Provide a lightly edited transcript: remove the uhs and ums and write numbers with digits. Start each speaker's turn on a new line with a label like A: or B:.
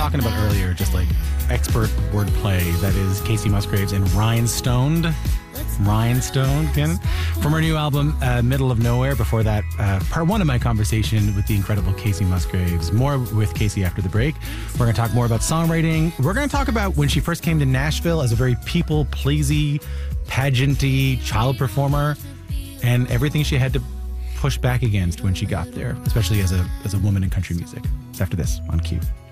A: talking about earlier, just like expert wordplay, that is Kacey Musgraves and Rhinestoned. Rhinestoned, Ken, from her new album, Middle of Nowhere. Before that, part one of my conversation with the incredible Kacey Musgraves. More with Kacey after the break. We're going to talk more about songwriting. We're going to talk about when she first came to Nashville as a very people-pleasy, pageanty child performer, and everything she had to push back against when she got there, especially as a woman in country music. It's after this on Q.